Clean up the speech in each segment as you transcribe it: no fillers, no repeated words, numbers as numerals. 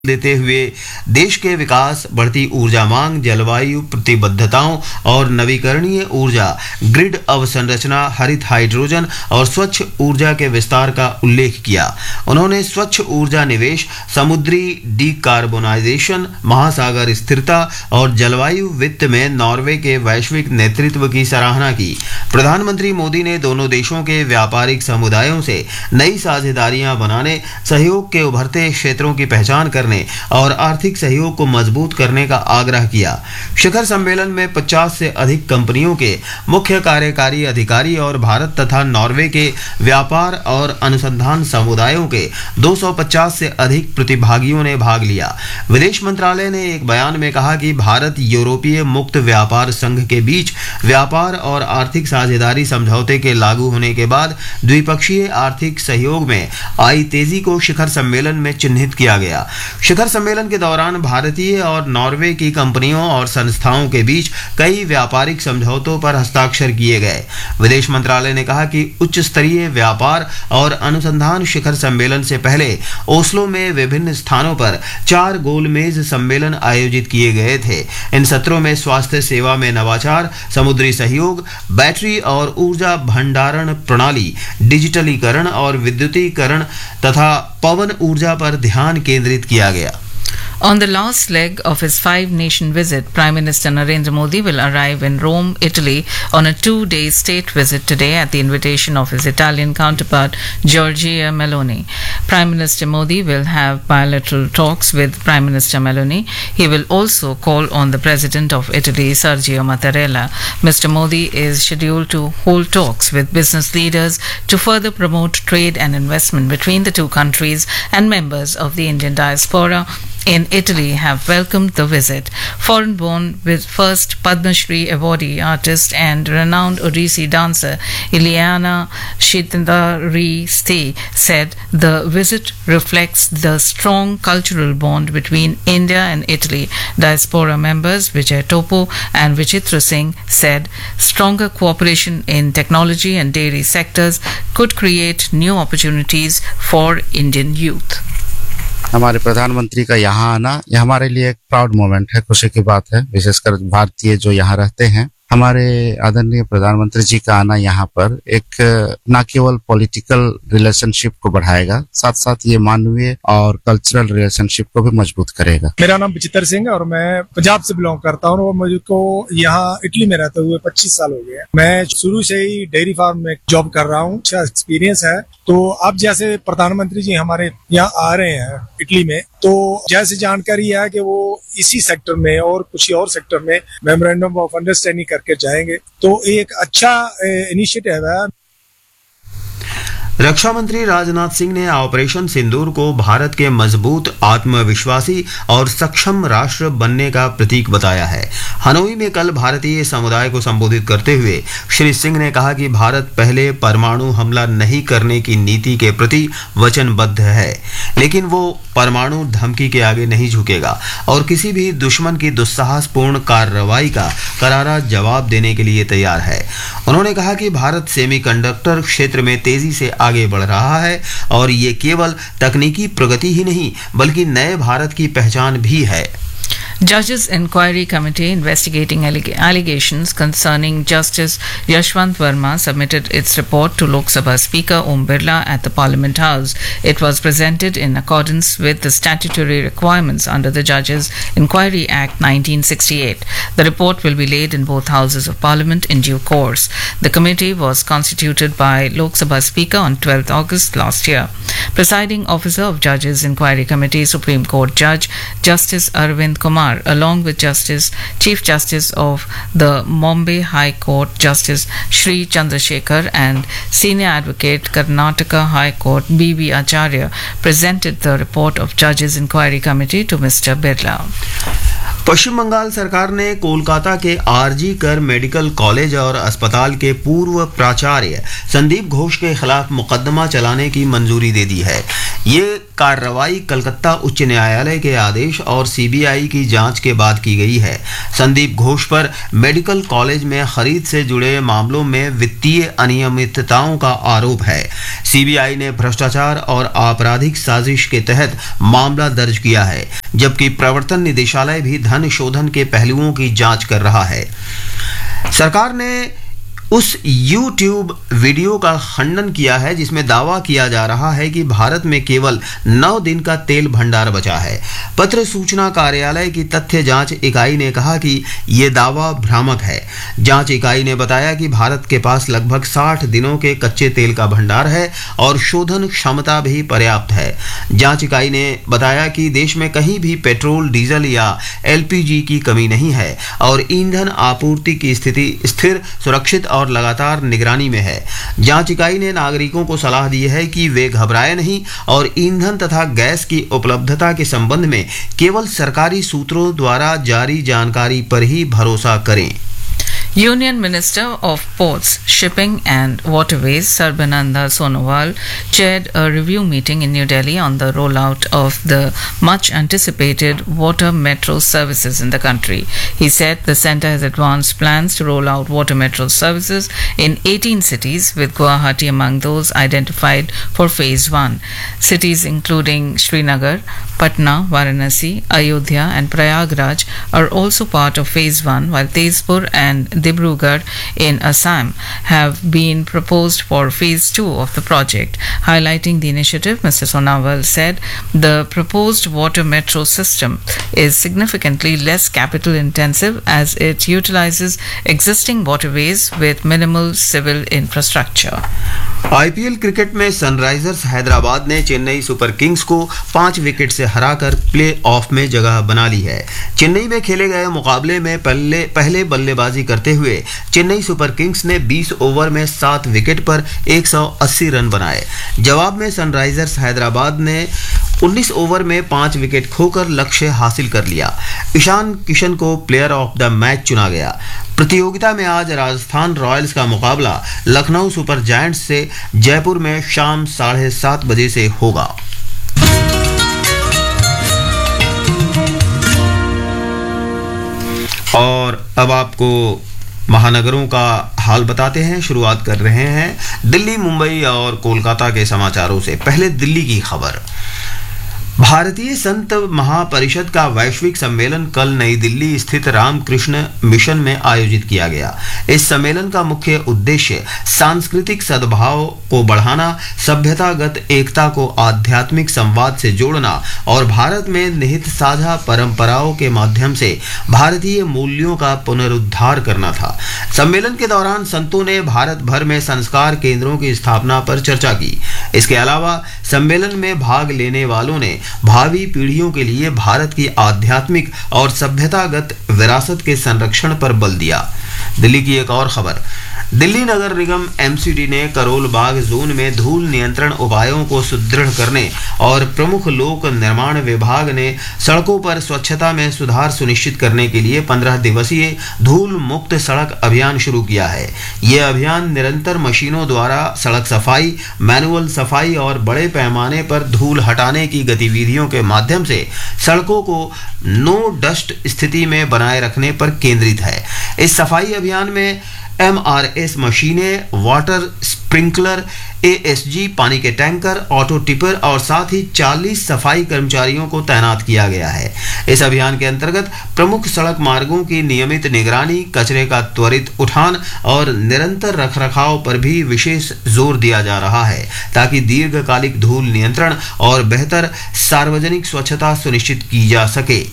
देते हुए देश के विकास, बढ़ती ऊर्जा मांग, जलवायु प्रतिबद्धताओं और नवीकरणीय ऊर्जा ग्रिड अवसंरचना, हरित हाइड्रोजन और स्वच्छ ऊर्जा के विस्तार का उल्लेख किया। उन्होंने स्वच्छ ऊर्जा निवेश, समुद्री डीकार्बोनाइजेशन, महासागर स्थिरता और जलवायु वित्त में नॉर्वे के वैश्विक नेतृत्व की सराहना की। प्रधानमंत्री मोदी ने दोनों देशों के व्यापारिक समुदायों से नई साझेदारियां बनाने, सहयोग के उभरते क्षेत्रों की पहचान करने और आर्थिक सहयोग को मजबूत करने का आग्रह किया। शिखर सम्मेलन में 50 से अधिक कंपनियों के मुख्य कार्यकारी अधिकारी और भारत तथा नॉर्वे के व्यापार और अनुसंधान समुदायों के 250 से अधिक प्रतिभागियों ने भाग लिया। विदेश मंत्रालय ने एक बयान में कहा कि भारत यूरोपीय मुक्त व्यापार संघ के बीच व्यापार और आर्थिक साझेदारी समझौते के लागू होने के बाद द्विपक्षीय आर्थिक सहयोग में आई तेजी को शिखर सम्मेलन में चिन्हित किया गया। शिखर सम्मेलन के दौरान भारतीय और नॉर्वे की कंपनियों और संस्थाओं के बीच कई व्यापारिक समझौतों पर हस्ताक्षर किए गए। विदेश मंत्रालय ने कहा कि उच्च स्तरीय व्यापार और अनुसंधान शिखर सम्मेलन से पहले ओस्लो में विभिन्न स्थानों पर 4 गोलमेज सम्मेलन आयोजित किए गए थे। इन सत्रों में स्वास्थ्य सेवा में नवाचार, समुद्री सहयोग, बैटरी और ऊर्जा भंडारण प्रणाली, डिजिटलीकरण और विद्युतीकरण तथा पवन ऊर्जा पर ध्यान केंद्रित किया गया। On the last leg of his 5-nation visit, Prime Minister Narendra Modi will arrive in Rome, Italy on a 2-day state visit today at the invitation of his Italian counterpart, Giorgia Meloni. Prime Minister Modi will have bilateral talks with Prime Minister Meloni. He will also call on the President of Italy, Sergio Mattarella. Mr. Modi is scheduled to hold talks with business leaders to further promote trade and investment between the two countries, and members of the Indian diaspora in Italy have welcomed the visit. Foreign-born with first Padma Shri awardee artist and renowned Odissi dancer Ileana Shitindari said the visit reflects the strong cultural bond between India and Italy. Diaspora members Vijay Topo and Vichitra Singh said stronger cooperation in technology and dairy sectors could create new opportunities for Indian youth. हमारे प्रधानमंत्री का यहाँ आना यह हमारे लिए एक proud moment है, खुशी की बात है। विशेषकर भारतीय जो यहाँ रहते हैं, हमारे आदरणीय प्रधानमंत्री जी का आना यहाँ पर एक न केवल पॉलिटिकल रिलेशनशिप को बढ़ाएगा, साथ साथ ये मानवीय और कल्चरल रिलेशनशिप को भी मजबूत करेगा। मेरा नाम विचित्र सिंह और मैं पंजाब से बिलोंग करता हूँ और मुझको यहाँ इटली में रहते हुए 25 साल हो गए। मैं शुरू से ही डेयरी फार्म में जॉब कर रहा हूँ, अच्छा एक्सपीरियंस है। तो अब जैसे प्रधानमंत्री जी हमारे यहाँ आ रहे हैं इटली में, तो जैसे जानकारी है कि वो इसी सेक्टर में और कुछ और सेक्टर में मेमोरेंडम ऑफ अंडरस्टैंडिंग करके जाएंगे, तो एक अच्छा इनिशिएटिव है। रक्षा मंत्री राजनाथ सिंह ने ऑपरेशन सिंदूर को भारत के मजबूत, आत्मविश्वासी और सक्षम राष्ट्र बनने का प्रतीक बताया है। हनोई में कल भारतीय समुदाय को संबोधित करते हुए श्री सिंह ने कहा कि भारत पहले परमाणु हमला नहीं करने की नीति के प्रति वचनबद्ध है, लेकिन वो परमाणु धमकी के आगे नहीं झुकेगा और किसी भी दुश्मन की दुस्साहसपूर्ण कार्रवाई का करारा जवाब देने के लिए तैयार है। उन्होंने कहा कि भारत सेमीकंडक्टर क्षेत्र में तेजी से आगे बढ़ रहा है और ये केवल तकनीकी प्रगति ही नहीं बल्कि नए भारत की पहचान भी है। Judges Inquiry Committee investigating allegations concerning Justice Yashwant Verma submitted its report to Lok Sabha Speaker Om Birla at the Parliament House. It was presented in accordance with the statutory requirements under the Judges Inquiry Act 1968. The report will be laid in both houses of Parliament in due course. The committee was constituted by Lok Sabha Speaker on 12th August last year. Presiding officer of Judges Inquiry Committee, Supreme Court Judge Justice Arvind Kumar, along with Chief Justice of the Bombay High Court, Justice Shri Chandrasekhar, and Senior Advocate Karnataka High Court, B.B. Acharya, presented the report of Judges Inquiry Committee to Mr. Birla. पश्चिम बंगाल सरकार ने कोलकाता के RG कर medical college और अस्पताल के पूर्व प्राचार्य संदीप घोष के खिलाफ मुकदमा चलाने की मंजूरी दे दी है। ये कार्रवाई कलकत्ता उच्च न्यायालय के आदेश और सीबीआई की जांच के बाद की गई है। संदीप घोष पर मेडिकल कॉलेज में खरीद से जुड़े मामलों में वित्तीय अनियमितताओं का आरोप है। सीबीआई ने भ्रष्टाचार और आपराधिक साजिश के तहत मामला दर्ज किया है, जबकि प्रवर्तन निदेशालय भी धन शोधन के पहलुओं की जांच कर रहा है। सरकार ने उस YouTube वीडियो का खंडन किया है जिसमें दावा किया जा रहा है कि भारत में केवल 9 दिन का तेल भंडार बचा है। पत्र सूचना कार्यालय की तथ्य जांच इकाई ने कहा कि यह दावा भ्रामक है। जांच इकाई ने बताया कि भारत के पास लगभग 60 दिनों के कच्चे तेल का भंडार है और शोधन क्षमता भी पर्याप्त है। जांच इकाई ने बताया कि देश में कहीं भी पेट्रोल, डीजल या LPG की कमी नहीं है और ईंधन आपूर्ति की स्थिति स्थिर, सुरक्षित और लगातार निगरानी में है। जांच इकाई ने नागरिकों को सलाह दी है कि वे घबराएं नहीं और ईंधन तथा गैस की उपलब्धता के संबंध में केवल सरकारी सूत्रों द्वारा जारी जानकारी पर ही भरोसा करें। Union Minister of Ports, Shipping and Waterways Sarbananda Sonowal chaired a review meeting in New Delhi on the rollout of the much anticipated water metro services in the country. He said the centre has advanced plans to roll out water metro services in 18 cities, with Guwahati among those identified for phase 1. Cities including Srinagar, Patna, Varanasi, Ayodhya and Prayagraj are also part of phase 1, while Tezpur and Dibrugarh in Assam have been proposed for phase 2 of the project. Highlighting the initiative, Mr. Sonawal said the proposed water metro system is significantly less capital intensive as it utilizes existing waterways with minimal civil infrastructure. IPL cricket में Sunrisers Hyderabad ने Chennai super Kings को 5 wicket से हराकर play of में जगह बना ली है। चेन्नई में खेले गए मुकाबले में पहले बल्लेबाजी करते हुए चेन्नई सुपर किंग्स ने 20 ओवर में 7 विकेट पर 180 रन बनाए। जवाब में सनराइजर्स हैदराबाद ने 19 ओवर में 5 विकेट खोकर लक्ष्य हासिल कर लिया। ईशान किशन को प्लेयर ऑफ द मैच चुना गया। प्रतियोगिता में आज राजस्थान रॉयल्स का मुकाबला लखनऊ सुपर जायंट्स से जयपुर में शाम 7:30 बजे से होगा। और अब आपको महानगरों का हाल बताते हैं। शुरुआत कर रहे हैं दिल्ली, मुंबई और कोलकाता के समाचारों से। पहले दिल्ली की खबर। भारतीय संत महापरिषद का वैश्विक सम्मेलन कल नई दिल्ली स्थित रामकृष्ण मिशन में आयोजित किया गया। इस सम्मेलन का मुख्य उद्देश्य सांस्कृतिक सद्भाव को बढ़ाना, सभ्यतागत एकता को आध्यात्मिक संवाद से जोड़ना और भारत में निहित साझा परंपराओं के माध्यम से भारतीय मूल्यों का पुनरुद्धार करना था। सम्मेलन के दौरान संतों ने भारत भर में संस्कार केंद्रों की स्थापना पर चर्चा की। इसके अलावा सम्मेलन में भाग लेने वालों ने भावी पीढ़ियों के लिए भारत की आध्यात्मिक और सभ्यतागत विरासत के संरक्षण पर बल दिया। दिल्ली की एक और खबर। दिल्ली नगर निगम MCD ने करोल बाग जोन में धूल नियंत्रण उपायों को सुदृढ़ करने और प्रमुख लोक निर्माण विभाग ने सड़कों पर स्वच्छता में सुधार सुनिश्चित करने के लिए 15 दिवसीय धूल मुक्त सड़क अभियान शुरू किया है। यह अभियान निरंतर मशीनों द्वारा सड़क सफाई, मैनुअल सफाई और बड़े पैमाने पर धूल हटाने की गतिविधियों के माध्यम से सड़कों को नो डस्ट स्थिति में बनाए रखने पर केंद्रित है। इस सफाई अभियान में MRS मशीनें, वाटर स्प्रिंकलर, ASG पानी के टैंकर, ऑटो टिपर और साथ ही 40 सफाई कर्मचारियों को तैनात किया गया है। इस अभियान के अंतर्गत प्रमुख सड़क मार्गों की नियमित निगरानी, कचरे का त्वरित उठान और निरंतर रखरखाव पर भी विशेष जोर दिया जा रहा है ताकि दीर्घकालिक धूल नियंत्रण और बेहतर सार्वजनिक स्वच्छता सुनिश्चित की जा सके।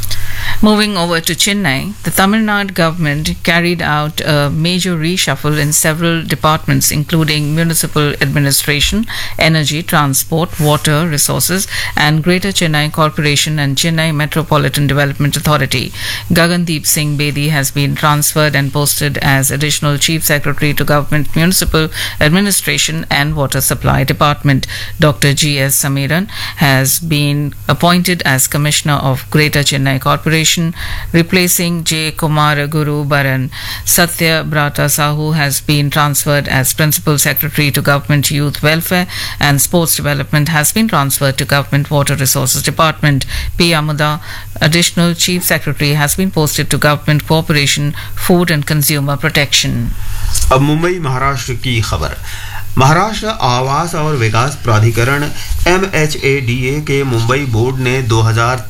Moving over to Chennai, the Tamil Nadu government carried out a major reshuffle in several departments including municipal administration, energy, transport, water resources and Greater Chennai Corporation and Chennai Metropolitan Development Authority. Gagandeep Singh Bedi has been transferred and posted as Additional Chief Secretary to Government Municipal Administration and Water Supply Department. Dr. G.S. Samiran has been appointed as Commissioner of Greater Chennai Corporation Corporation, replacing J. Kumar Guru Baran. Satya Brata Sahu has been transferred as Principal Secretary to Government Youth Welfare, and Sports Development has been transferred to Government Water Resources Department. P. Amuda, Additional Chief Secretary, has been posted to Government Cooperation, Food and Consumer Protection. अब मुंबई महाराष्ट्र की खबर। महाराष्ट्र आवास और विकास प्राधिकरण MHADA के Mumbai board ने